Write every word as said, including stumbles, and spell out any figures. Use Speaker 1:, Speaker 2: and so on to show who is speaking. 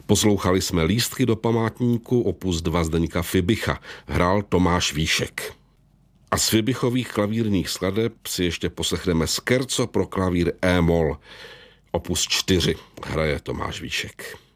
Speaker 1: Poslouchali jsme Lístky do památníku opus dva Zdeňka Fibicha. Hrál Tomáš Víšek. A z Fibichových klavírních skladeb si ještě poslechneme Scherzo pro klavír E-moll. Opus čtyři hraje Tomáš Víšek.